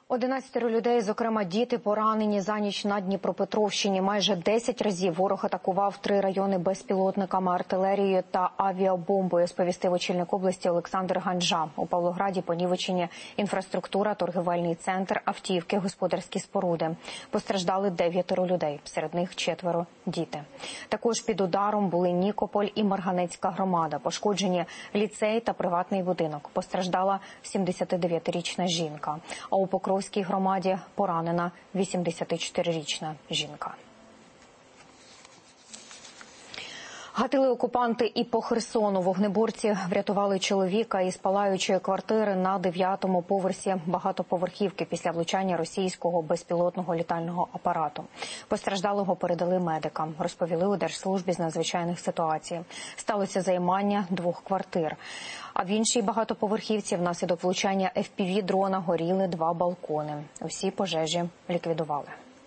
11 людей, зокрема діти, поранені за ніч на Дніпропетровщині. Майже 10 разів ворог атакував 3 райони безпілотниками, артилерією та авіабомбою, сповістив очільник області Олександр Ганжа. У Павлограді понівечені інфраструктура, торгівельний центр, автівки, господарські споруди. Постраждали 9 людей, серед них 4 діти. Також під ударом були Нікополь і Марганецька громада. Пошкоджені ліцей та приватний будинок. Постраждала 79-річна жінка. А у Покровській громаді поранена 84-річна жінка. Гатили окупанти і по Херсону. Вогнеборці врятували чоловіка із палаючої квартири на 9-му поверсі багатоповерхівки після влучання російського безпілотного літального апарату. Постраждалого передали медикам, розповіли у Держслужбі з надзвичайних ситуацій. Сталося займання 2 квартир. А в іншій багатоповерхівці внаслідок влучання FPV-дрона горіли 2 балкони. Усі пожежі ліквідували.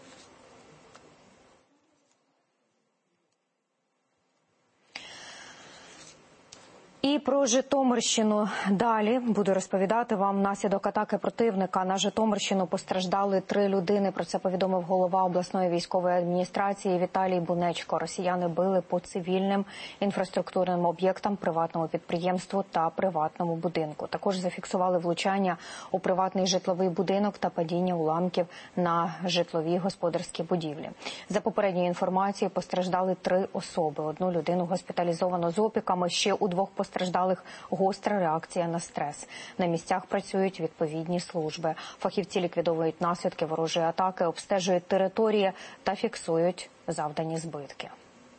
І про Житомирщину далі буду розповідати вам. Внаслідок атаки противника на Житомирщину постраждали 3 людини. Про це повідомив голова обласної військової адміністрації Віталій Бунечко. Росіяни били по цивільним інфраструктурним об'єктам, приватному підприємству та приватному будинку. Також зафіксували влучання у приватний житловий будинок та падіння уламків на житлові господарські будівлі. За попередньою інформацією, постраждали 3 особи. 1 людину госпіталізовано з опіками, ще у 2 постраждалих гостра реакція на стрес. На місцях працюють відповідні служби. Фахівці ліквідовують наслідки ворожої атаки, обстежують території та фіксують завдані збитки.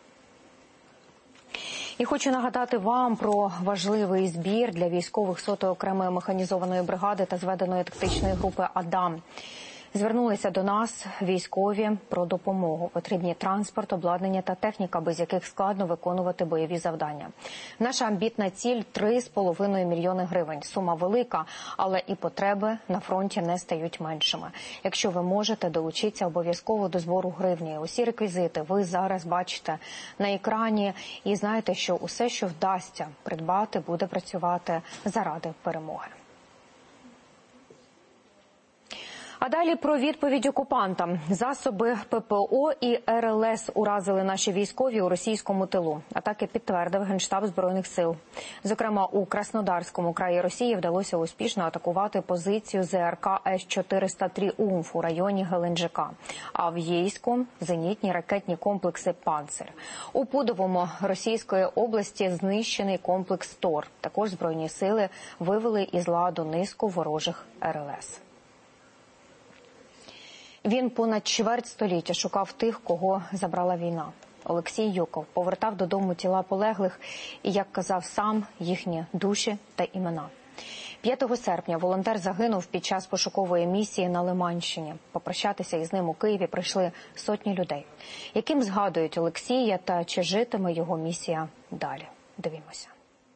І хочу нагадати вам про важливий збір для військових 100-ї окремої механізованої бригади та зведеної тактичної групи «Адам». Звернулися до нас військові про допомогу. Потрібні транспорт, обладнання та техніка, без яких складно виконувати бойові завдання. Наша амбітна ціль – 3,5 мільйони гривень. Сума велика, але і потреби на фронті не стають меншими. Якщо ви можете, долучіться обов'язково до збору гривні. Усі реквізити ви зараз бачите на екрані. І знаєте, що усе, що вдасться придбати, буде працювати заради перемоги. А далі про відповідь окупантам. Засоби ППО і РЛС уразили наші військові у російському тилу. Атаки підтвердив Генштаб Збройних сил. Зокрема, у Краснодарському краї Росії вдалося успішно атакувати позицію ЗРК С-400 «Тріумф» у районі Геленджика. А в Єйську – зенітні ракетні комплекси «Панцир». У Пудовому Російської області знищений комплекс «Тор». Також Збройні сили вивели із ладу низку ворожих РЛС. Він понад чверть століття шукав тих, кого забрала війна. Олексій Юков повертав додому тіла полеглих і, як казав сам, їхні душі та імена. 5 серпня волонтер загинув під час пошукової місії на Лиманщині. Попрощатися із ним у Києві прийшли сотні людей. Яким згадують Олексія та чи житиме його місія далі? Дивімося.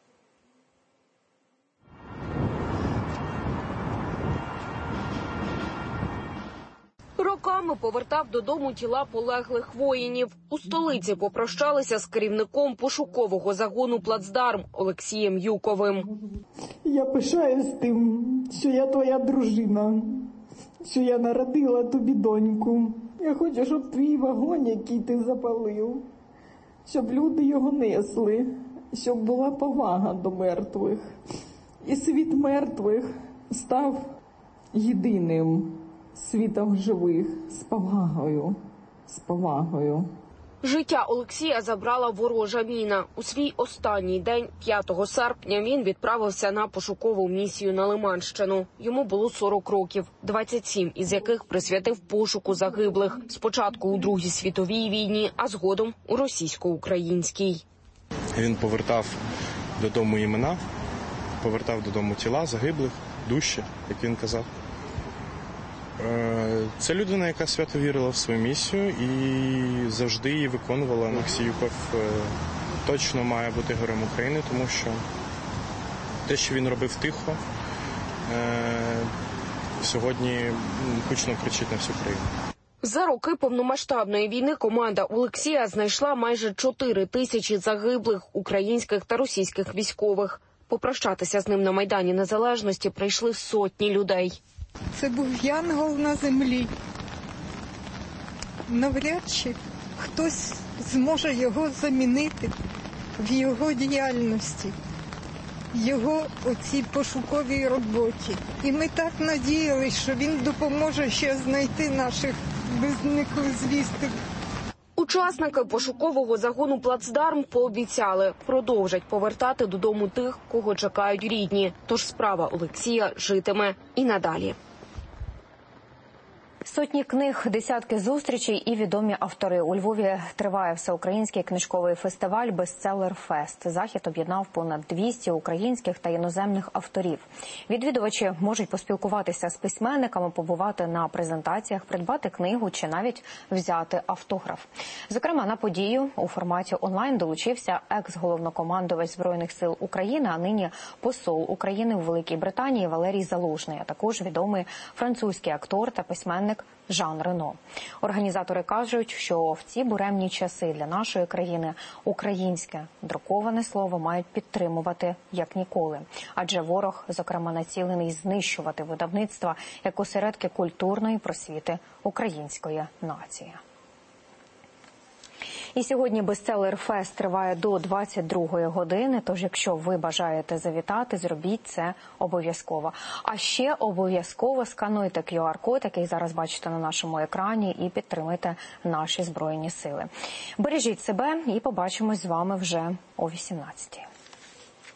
Роками повертав додому тіла полеглих воїнів. У столиці попрощалися з керівником пошукового загону «Плацдарм» Олексієм Юковим. Я пишаюсь тим, що я твоя дружина, що я народила тобі доньку. Я хочу, щоб твій вагон, який ти запалив, щоб люди його несли, щоб була повага до мертвих. І світ мертвих став єдиним світом живих, з повагою. Життя Олексія забрала ворожа міна. У свій останній день, 5 серпня, він відправився на пошукову місію на Лиманщину. Йому було 40 років, 27 із яких присвятив пошуку загиблих. Спочатку у Другій світовій війні, а згодом у російсько-українській. Він повертав додому імена, повертав додому тіла загиблих, душі, як він казав. Це людина, яка свято вірила в свою місію і завжди її виконувала. Олексій Юков точно має бути героєм України, тому що те, що він робив тихо, сьогодні гучно кричить на всю країну. За роки повномасштабної війни команда Олексія знайшла майже 4 тисячі загиблих українських та російських військових. Попрощатися з ним на Майдані Незалежності прийшли сотні людей. Це був янгол на землі. Навряд чи хтось зможе його замінити в його діяльності, його оцій пошуковій роботі. І ми так надіялися, що він допоможе ще знайти наших беззниклих звістих. Учасники пошукового загону «Плацдарм» пообіцяли, продовжать повертати додому тих, кого чекають рідні. Тож справа Олексія житиме і надалі. Сотні книг, десятки зустрічей і відомі автори. У Львові триває всеукраїнський книжковий фестиваль «Бестселер Фест». Захід об'єднав понад 200 українських та іноземних авторів. Відвідувачі можуть поспілкуватися з письменниками, побувати на презентаціях, придбати книгу чи навіть взяти автограф. Зокрема, на подію у форматі онлайн долучився екс-головнокомандувач Збройних сил України, а нині посол України у Великій Британії Валерій Залужний, а також відомий французький актор та письменник Жан Рено. Організатори кажуть, що в ці буремні часи для нашої країни українське друковане слово мають підтримувати як ніколи. Адже ворог, зокрема, націлений знищувати видавництва як осередки культурної просвіти української нації. І сьогодні «Бестселер Фест» триває до 22-ї години, тож якщо ви бажаєте завітати, зробіть це обов'язково. А ще обов'язково скануйте QR-код, який зараз бачите на нашому екрані, і підтримуйте наші Збройні Сили. Бережіть себе і побачимось з вами вже о 18-й.